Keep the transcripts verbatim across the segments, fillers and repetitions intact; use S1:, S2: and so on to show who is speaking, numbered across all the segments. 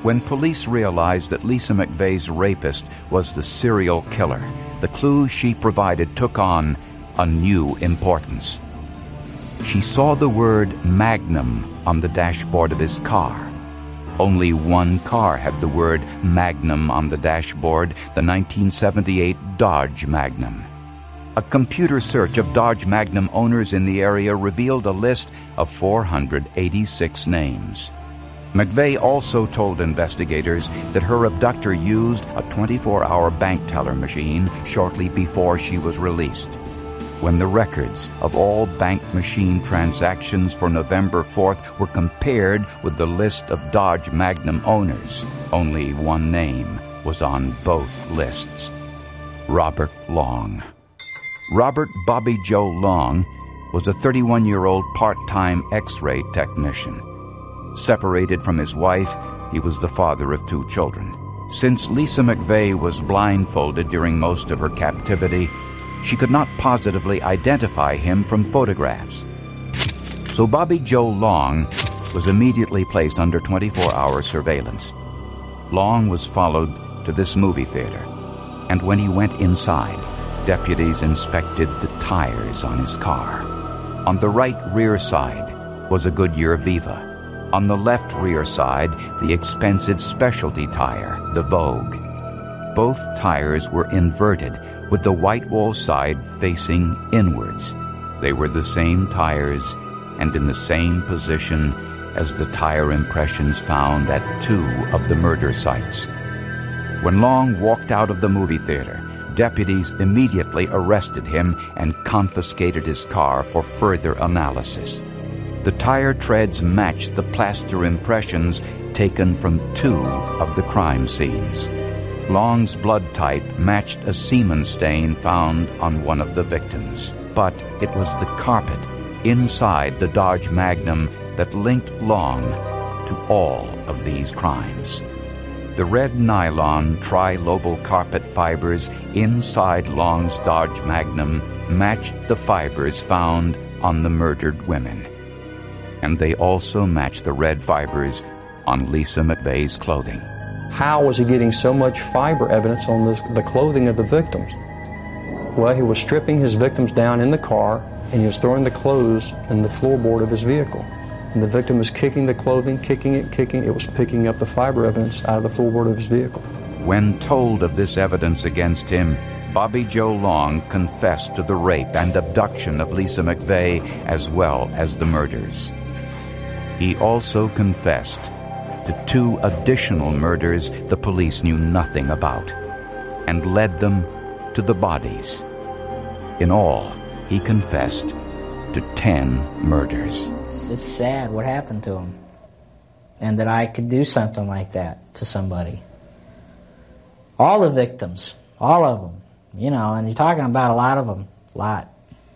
S1: When police realized that Lisa McVeigh's rapist was the serial killer, the clues she provided took on a new importance. She saw the word Magnum on the dashboard of his car. Only one car had the word Magnum on the dashboard, the nineteen seventy-eight Dodge Magnum. A computer search of Dodge Magnum owners in the area revealed a list of four hundred eighty-six names. McVeigh also told investigators that her abductor used a twenty-four hour bank teller machine shortly before she was released. When the records of all bank machine transactions for November fourth were compared with the list of Dodge Magnum owners, only one name was on both lists: Robert Long. Robert Bobby Joe Long was a thirty-one-year-old part-time X-ray technician. Separated from his wife, he was the father of two children. Since Lisa McVeigh was blindfolded during most of her captivity, she could not positively identify him from photographs. So Bobby Joe Long was immediately placed under twenty-four hour surveillance. Long was followed to this movie theater, and when he went inside, deputies inspected the tires on his car. On the right rear side was a Goodyear Viva. On the left rear side, the expensive specialty tire, the Vogue. Both tires were inverted, with the white wall side facing inwards. They were the same tires and in the same position as the tire impressions found at two of the murder sites. When Long walked out of the movie theater, deputies immediately arrested him and confiscated his car for further analysis. The tire treads matched the plaster impressions taken from two of the crime scenes. Long's blood type matched a semen stain found on one of the victims, but it was the carpet inside the Dodge Magnum that linked Long to all of these crimes. The red nylon trilobal carpet fibers inside Long's Dodge Magnum matched the fibers found on the murdered women. And they also matched the red fibers on Lisa McVeigh's clothing.
S2: How was he getting so much fiber evidence on this, the clothing of the victims? Well, he was stripping his victims down in the car, and he was throwing the clothes in the floorboard of his vehicle. And the victim was kicking the clothing, kicking it, kicking it. It was picking up the fiber evidence out of the floorboard of his vehicle.
S1: When told of this evidence against him, Bobby Joe Long confessed to the rape and abduction of Lisa McVeigh as well as the murders. He also confessed to two additional murders the police knew nothing about, and led them to the bodies. In all, he confessed to ten murders.
S3: It's sad what happened to him, and that I could do something like that to somebody. All the victims, all of them, you know, and you're talking about a lot of them, a lot.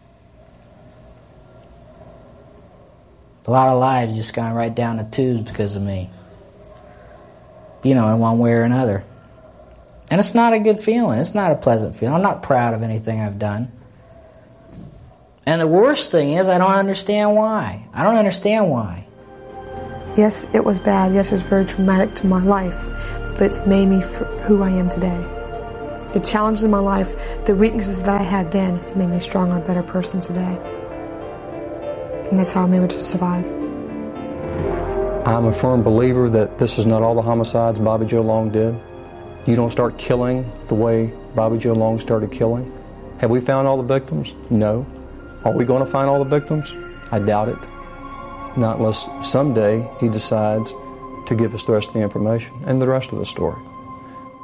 S3: A lot of lives just gone right down the tubes because of me. You know, in one way or another. And it's not a good feeling. It's not a pleasant feeling. I'm not proud of anything I've done. And the worst thing is I don't understand why. I don't understand why.
S4: Yes, it was bad. Yes, it was very traumatic to my life. But it's made me who I am today. The challenges in my life, the weaknesses that I had then, has made me a stronger, better person today. And that's how I'm able to survive.
S2: I'm a firm believer that this is not all the homicides Bobby Joe Long did. You don't start killing the way Bobby Joe Long started killing. Have we found all the victims? No. Are we going to find all the victims? I doubt it. Not unless someday he decides to give us the rest of the information and the rest of the story.